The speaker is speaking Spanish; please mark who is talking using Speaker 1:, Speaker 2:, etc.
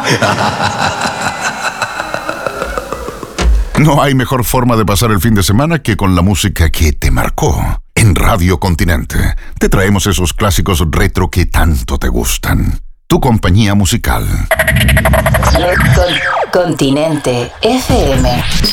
Speaker 1: No hay mejor forma de pasar el fin de semana que con la música que te marcó. En Radio Continente te traemos esos clásicos retro que tanto te gustan. Tu compañía musical.
Speaker 2: Continente FM.